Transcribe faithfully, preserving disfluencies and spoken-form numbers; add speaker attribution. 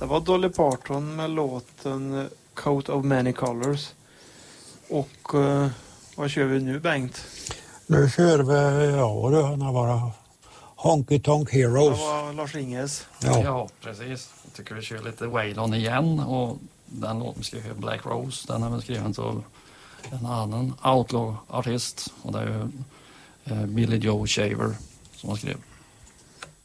Speaker 1: Det var Dolly Parton med låten Coat of Many Colors. Och uh, vad kör vi nu, Bengt?
Speaker 2: Nu kör vi, ja det har bara Honky Tonk Heroes.
Speaker 1: Det var Lars Inges.
Speaker 3: Ja. ja, precis. Jag tycker vi kör lite Waylon igen. Och den låten ska ju Black Rose. Den har vi skriven av en annan outlaw-artist. Och det är ju uh, Billy Joe Shaver som har skrivit.